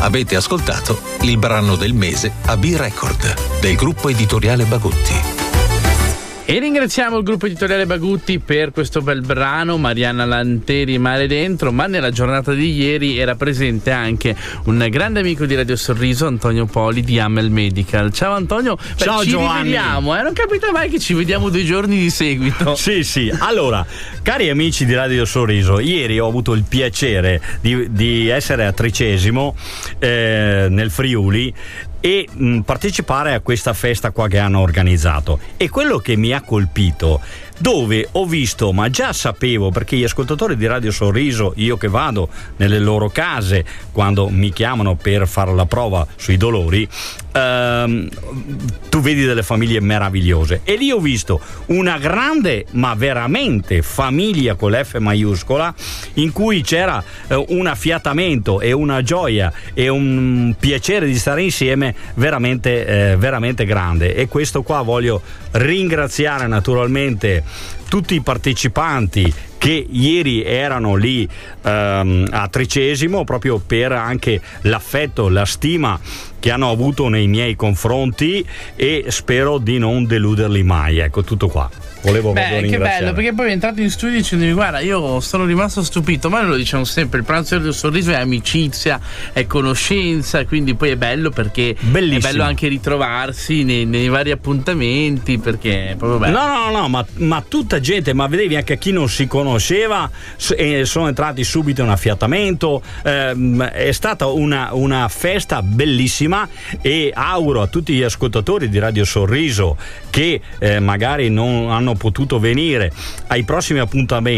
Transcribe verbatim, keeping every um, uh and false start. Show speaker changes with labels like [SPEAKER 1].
[SPEAKER 1] Avete ascoltato il brano del mese a B-Record del gruppo editoriale Bagutti.
[SPEAKER 2] E ringraziamo il gruppo editoriale Bagutti per questo bel brano, Marianna Lanteri, Mare Dentro. Ma nella giornata di ieri era presente anche un grande amico di Radio Sorriso, Antonio Poli di Amel Medical. Ciao Antonio. Beh,
[SPEAKER 3] ciao
[SPEAKER 2] ci
[SPEAKER 3] Giovanni.
[SPEAKER 2] rivediamo, eh? Non capita mai che ci vediamo due giorni di seguito.
[SPEAKER 3] Sì, sì. Allora, cari amici di Radio Sorriso, ieri ho avuto il piacere di, di essere a Tricesimo eh, nel Friuli e mh, partecipare a questa festa qua che hanno organizzato. E quello che mi ha colpito, dove ho visto, ma già sapevo, perché gli ascoltatori di Radio Sorriso, io che vado nelle loro case quando mi chiamano per fare la prova sui dolori, ehm, tu vedi delle famiglie meravigliose, e lì ho visto una grande, ma veramente famiglia con l'F maiuscola, in cui c'era eh, un affiatamento e una gioia e un piacere di stare insieme veramente eh, veramente grande. E questo qua voglio ringraziare naturalmente tutti i partecipanti che ieri erano lì ehm, a Tricesimo, proprio per anche l'affetto, la stima che hanno avuto nei miei confronti, e spero di non deluderli mai. Ecco, tutto qua. Volevo
[SPEAKER 2] Beh, che bello, perché poi è entrato in studio dicendomi: guarda, io sono rimasto stupito. Ma noi lo diciamo sempre, il pranzo del sorriso è amicizia, è conoscenza, quindi poi è bello, perché bellissimo. È bello anche ritrovarsi nei, nei vari appuntamenti, perché è proprio bello.
[SPEAKER 3] No, no, no, ma, ma tutta gente, ma vedevi anche chi non si conosceva, e sono entrati subito in affiatamento. Ehm, è stata una, una festa bellissima, e auguro a tutti gli ascoltatori di Radio Sorriso che eh, magari non hanno potuto venire ai prossimi appuntamenti